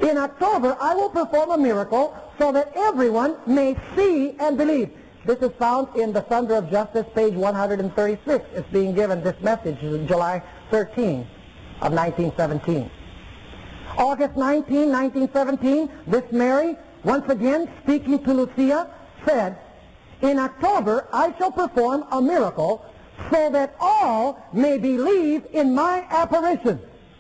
In October, I will perform a miracle so that everyone may see and believe. This is found in the Thunder of Justice, page 136. It's being given, this message, is July 13 of 1917. August 19, 1917, this Mary, once again speaking to Lucia, said, in October I shall perform a miracle so that all may believe in my apparition.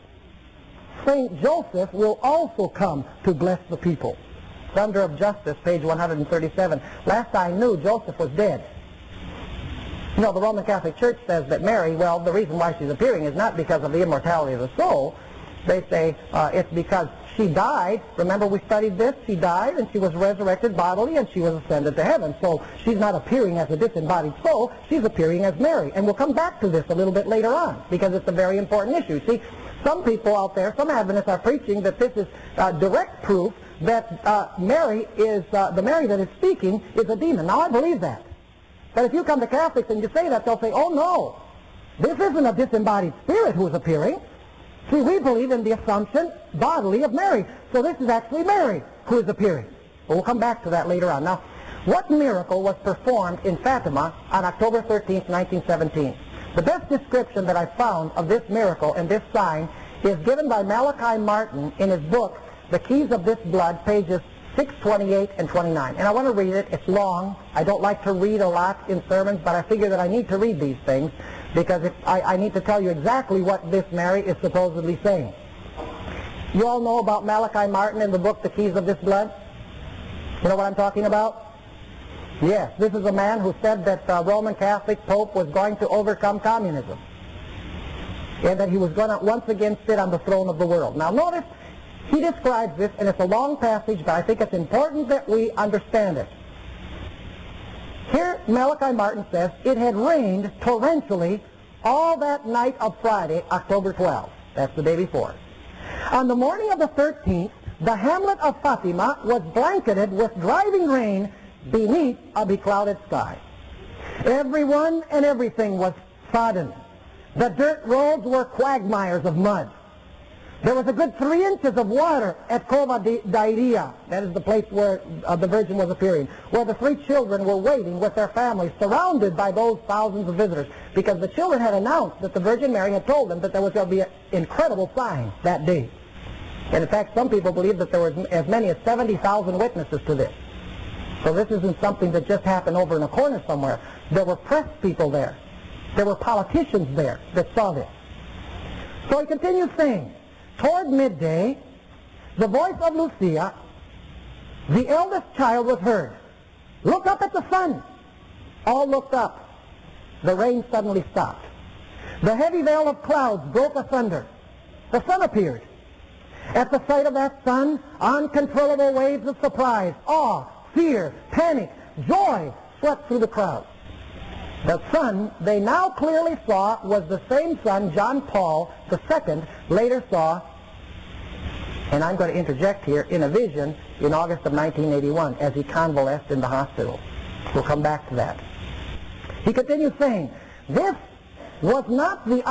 Saint Joseph will also come to bless the people. Thunder of Justice, page 137. Last I knew, Joseph was dead. You know, the Roman Catholic Church says that Mary, well, the reason why she's appearing is not because of the immortality of the soul. They say it's because she died. Remember, we studied this? She died and she was resurrected bodily and she was ascended to heaven. So she's not appearing as a disembodied soul. She's appearing as Mary. And we'll come back to this a little bit later on because it's a very important issue. See, some people out there, some Adventists are preaching that this is direct proof that Mary is, the Mary that is speaking is a demon. Now, I believe that. But if you come to Catholics and you say that, they'll say, oh no, this isn't a disembodied spirit who is appearing. See, we believe in the assumption bodily of Mary. So this is actually Mary who is appearing. But we'll come back to that later on. Now, what miracle was performed in Fatima on October 13th, 1917? The best description that I found of this miracle and this sign is given by Malachi Martin in his book, The Keys of This Blood, pages 628 and 29. And I want to read it. It's long. I don't like to read a lot in sermons, but I figure that I need to read these things because I need to tell you exactly what this Mary is supposedly saying. You all know about Malachi Martin in the book, The Keys of This Blood? You know what I'm talking about? Yes, this is a man who said that the Roman Catholic Pope was going to overcome communism and that he was going to once again sit on the throne of the world. Now notice, he describes this, and it's a long passage, but I think it's important that we understand it. Here, Malachi Martin says, it had rained torrentially all that night of Friday, October 12th. That's the day before. On the morning of the 13th, the hamlet of Fatima was blanketed with driving rain beneath a beclouded sky. Everyone and everything was sodden. The dirt roads were quagmires of mud. There was a good 3 inches of water at Cova d'Iria, that is the place where the Virgin was appearing, where the 3 children were waiting with their families, surrounded by those thousands of visitors, because the children had announced that the Virgin Mary had told them that there was going to be an incredible sign that day. And in fact, some people believe that there were as many as 70,000 witnesses to this. So this isn't something that just happened over in a corner somewhere. There were press people there. There were politicians there that saw this. So he continues saying, toward midday, the voice of Lucia, the eldest child, was heard. Look up at the sun. All looked up. The rain suddenly stopped. The heavy veil of clouds broke asunder. The sun appeared. At the sight of that sun, uncontrollable waves of surprise, awe, fear, panic, joy swept through the crowd. The sun they now clearly saw was the same sun John Paul II later saw, and I'm going to interject here, in a vision in August of 1981 as he convalesced in the hospital. We'll come back to that. He continues saying, this was not the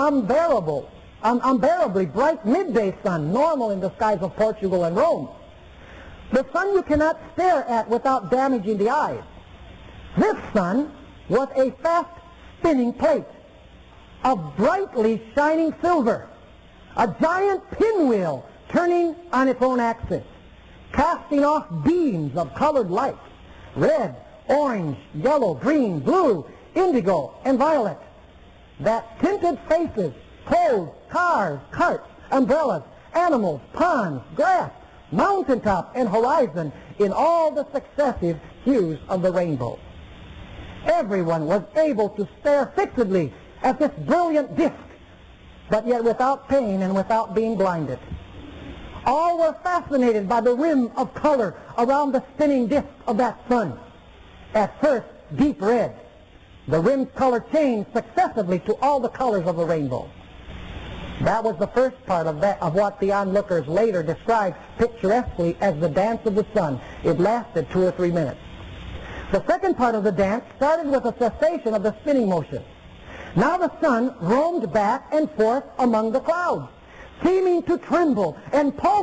unbearably bright midday sun normal in the skies of Portugal and Rome. The sun you cannot stare at without damaging the eyes. This sun was a fast-spinning plate of brightly shining silver, a giant pinwheel turning on its own axis, casting off beams of colored light, red, orange, yellow, green, blue, indigo, and violet, that tinted faces, clothes, cars, carts, umbrellas, animals, ponds, grass, mountaintop, and horizon in all the successive hues of the rainbow. Everyone was able to stare fixedly at this brilliant disk, but yet without pain and without being blinded. All were fascinated by the rim of color around the spinning disk of that sun. At first, deep red. The rim's color changed successively to all the colors of the rainbow. That was the first part of what the onlookers later described picturesquely as the dance of the sun. It lasted 2 or 3 minutes. The second part of the dance started with a cessation of the spinning motion. Now the sun roamed back and forth among the clouds, seeming to tremble and pulse